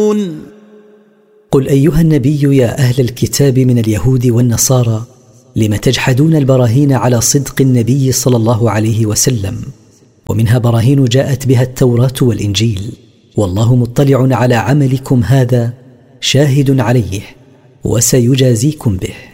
تجحدون. قل أيها النبي يا أهل الكتاب من اليهود والنصارى لم تجحدون البراهين على صدق النبي صلى الله عليه وسلم؟ ومنها براهين جاءت بها التوراة والإنجيل، والله مطلع على عملكم هذا شاهد عليه وسيجازيكم به.